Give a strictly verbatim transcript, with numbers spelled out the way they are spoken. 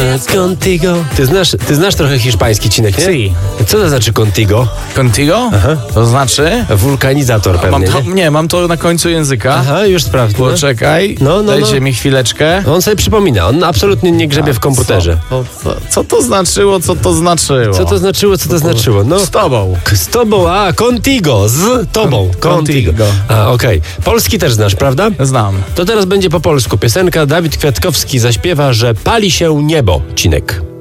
Contigo. Ty znasz, ty znasz trochę hiszpański, Cinek, nie? Si. Co to znaczy contigo? Contigo? Aha. To znaczy? Wulkanizator pewnie, Mam to, nie? nie, mam to na końcu języka. Aha, już sprawdzę. Poczekaj, No, no, dajcie no. mi chwileczkę. On sobie przypomina, on absolutnie nie grzebie w komputerze. Co, co, co to znaczyło, co to znaczyło? Co to znaczyło, co to znaczyło? No, Z tobą. K- z tobą, a, contigo, z tobą. Contigo. Contigo. A, okej. Polski też znasz, prawda? Znam. To teraz będzie po polsku. Piosenka Dawid Kwiatkowski zaśpiewa, że pali się niebo, Cinek.